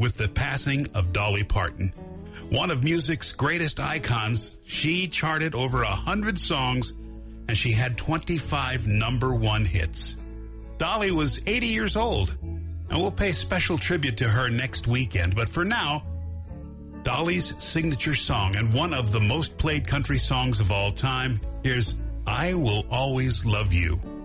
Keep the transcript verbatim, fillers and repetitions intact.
with the passing of Dolly Parton. One of music's greatest icons, she charted over one hundred songs, and she had twenty-five number one hits. Dolly was eighty years old, and we'll pay special tribute to her next weekend. But for now, Dolly's signature song and one of the most played country songs of all time, here's I Will Always Love You.